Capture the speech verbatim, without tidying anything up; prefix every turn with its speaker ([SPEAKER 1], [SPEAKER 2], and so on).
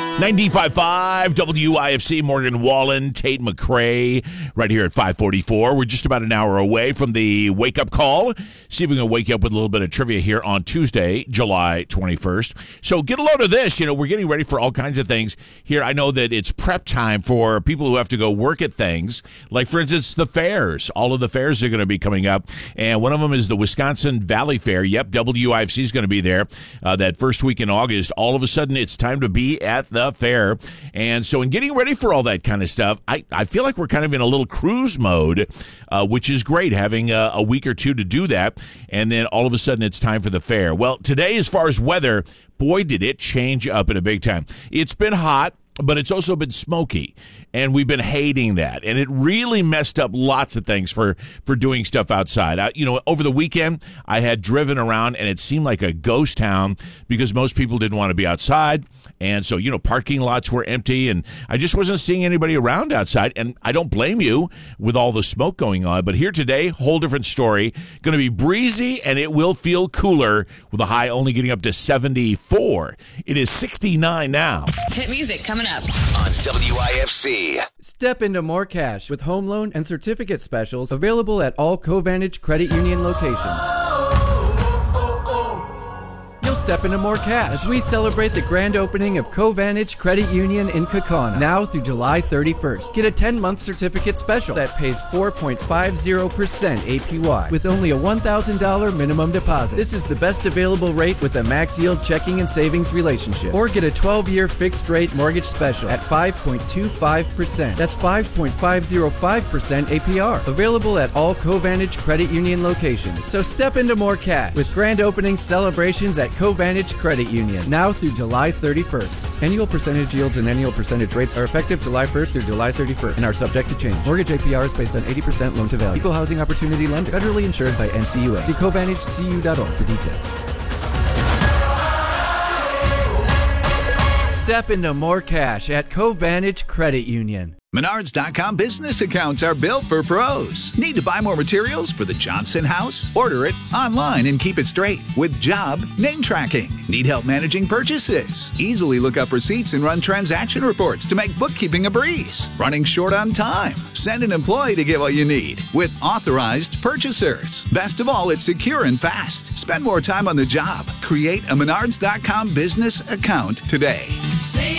[SPEAKER 1] ninety-five point five W I F C, Morgan Wallen, Tate McRae, right here at five forty-four. We're just about an hour away from the wake-up call. See if we can wake you up with a little bit of trivia here on Tuesday, July twenty-first. So get a load of this. You know, we're getting ready for all kinds of things here. I know that it's prep time for people who have to go work at things. Like, for instance, the fairs. All of the fairs are going to be coming up. And one of them is the Wisconsin Valley Fair. Yep, W I F C is going to be there uh, that first week in August. All of a sudden, it's time to be at the fair. And so in getting ready for all that kind of stuff, I, I feel like we're kind of in a little cruise mode, uh, which is great, having a, a week or two to do that. And then all of a sudden it's time for the fair. Well, today, as far as weather, boy, did it change up in a big time. It's been hot, but it's also been smoky, and we've been hating that. And it really messed up lots of things for, for doing stuff outside. I, you know, over the weekend, I had driven around, and it seemed like a ghost town because most people didn't want to be outside. And so, you know, parking lots were empty, and I just wasn't seeing anybody around outside. And I don't blame you with all the smoke going on. But here today, whole different story. Going to be breezy, and it will feel cooler with a high only getting up to seventy-four. It is sixty-nine now.
[SPEAKER 2] Hit music coming up
[SPEAKER 3] on W I F C.
[SPEAKER 4] Step into more cash with home loan and certificate specials available at all Covantage Credit Union locations. You'll step into more cash as we celebrate the grand opening of Covantage Credit Union in Kaukauna now through July thirty-first. Get a ten-month certificate special that pays four point five zero percent A P Y with only a one thousand dollars minimum deposit. This is the best available rate with a max yield checking and savings relationship. Or get a twelve-year fixed rate mortgage special at five point two five percent. That's five point five zero five percent A P R. Available at all Covantage Credit Union locations. So step into more cash with grand opening celebrations at Covantage Credit Union now through July thirty-first. Annual percentage yields and annual percentage rates are effective July first through July thirty-first and are subject to change. Mortgage A P R is based on eighty percent loan to value. Equal housing opportunity lender. Federally insured by N C U A. See Covantage C U dot org for details. Step into more cash at Covantage Credit Union.
[SPEAKER 5] Menards dot com business accounts are built for pros. Need to buy more materials for the Johnson house? Order it online and keep it straight with job name tracking. Need help managing purchases? Easily look up receipts and run transaction reports to make bookkeeping a breeze. Running short on time? Send an employee to get what you need with authorized purchasers. Best of all, it's secure and fast. Spend more time on the job. Create a Menards dot com business account today.
[SPEAKER 6] Save